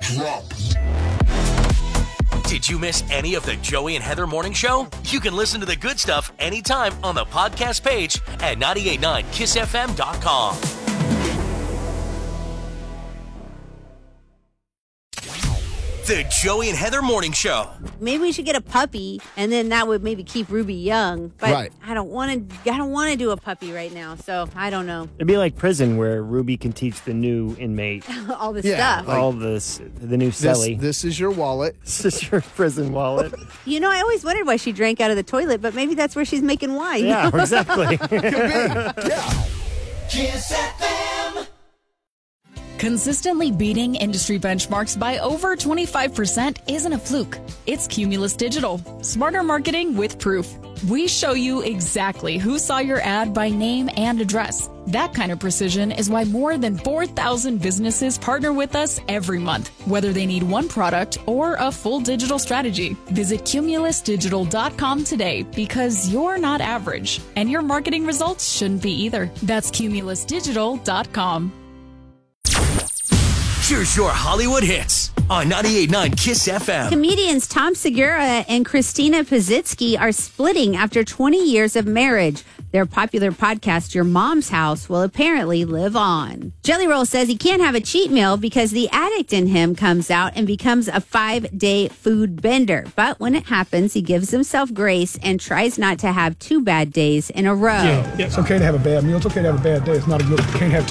Drop. Did you miss any of the Joey and Heather Morning Show? You can listen to the good stuff anytime on the podcast page at 989kissfm.com. The Joey and Heather Morning Show. Maybe we should get a puppy, and then that would maybe keep Ruby young. But Right. I don't want to do a puppy right now, so I don't know. It'd be like prison where Ruby can teach the new inmate All this Yeah, stuff. like- all this, the new celly. This is your wallet. This is your prison wallet. You know, I always wondered why she drank out of the toilet, but maybe that's where she's making wine. Yeah, exactly. Kiss FM. Consistently beating industry benchmarks by over 25% isn't a fluke. It's Cumulus Digital. Smarter marketing with proof. We show you exactly who saw your ad by name and address. That kind of precision is why more than 4,000 businesses partner with us every month, whether they need one product or a full digital strategy. Visit cumulusdigital.com today because you're not average, and your marketing results shouldn't be either. That's cumulusdigital.com. Here's your Hollywood hits on 98.9 Kiss FM. Comedians Tom Segura and Christina Pazitsky are splitting after 20 years of marriage. Their popular podcast, Your Mom's House, will apparently live on. Jelly Roll says he can't have a cheat meal because the addict in him comes out and becomes a 5-day food bender. But when it happens, he gives himself grace and tries not to have 2 bad days in a row. Yeah, it's okay to have a bad meal. It's okay to have a bad day. It's not a good. You can't have